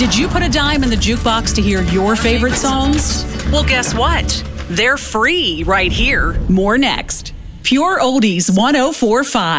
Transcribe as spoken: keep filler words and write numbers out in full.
Did you put a dime in the jukebox to hear your favorite songs? Well, guess what? They're free right here. More next. Pure Oldies one oh four point five.